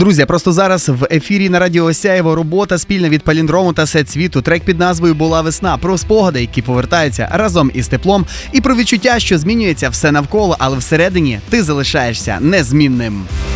Друзі, просто зараз в ефірі на Радіо Осяєво робота спільна від Паліндрому та Сетцвіту. Трек під назвою «Була весна». Про спогади, які повертаються разом із теплом, і про відчуття, що змінюється все навколо, але всередині ти залишаєшся незмінним.